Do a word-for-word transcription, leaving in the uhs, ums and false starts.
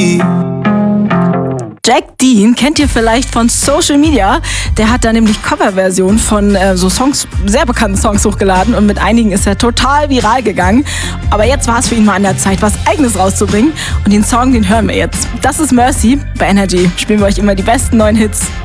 Energy. Jack Dean kennt ihr vielleicht von Social Media. Der hat da nämlich Coverversionen von äh, so Songs, sehr bekannten Songs hochgeladen und mit einigen ist er total viral gegangen. Aber jetzt war es für ihn mal an der Zeit, was Eigenes rauszubringen und den Song, den hören wir jetzt. Das ist Mercy. Bei Energy spielen wir euch immer die besten neuen Hits.